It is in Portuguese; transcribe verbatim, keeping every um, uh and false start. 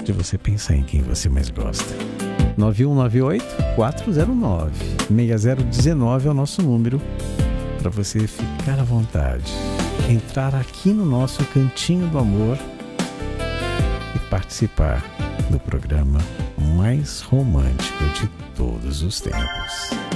de você pensar em quem você mais gosta. nove um nove oito, quatro zero nove, seis zero um nove é o nosso número para você ficar à vontade, entrar aqui no nosso Cantinho do Amor e participar do programa mais romântico de todos os tempos.